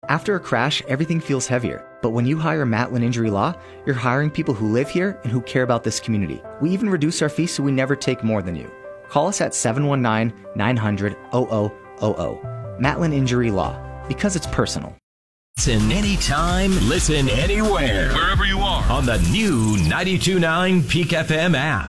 After a crash, everything feels heavier. But when you hire Matlin Injury Law, you're hiring people who live here and who care about this community. We even reduce our fees so we never take more than you. Call us at 719-900-0000. Matlin Injury Law, because it's personal. Listen anytime, listen anywhere. Wherever you are. On the new 92.9 Peak FM app.